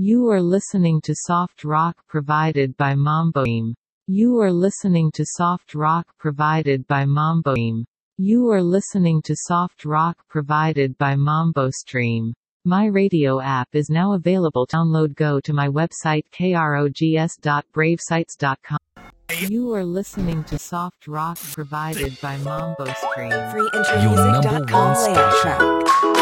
You are listening to soft rock provided by Mamboim. You are listening to soft rock provided by Mamboim. You are listening to soft rock provided by MamboStream. My radio app is now available. Download. Go to my website krogs.bravesites.com. You are listening to soft rock provided by MamboStream. Freeintermusic.com layout track.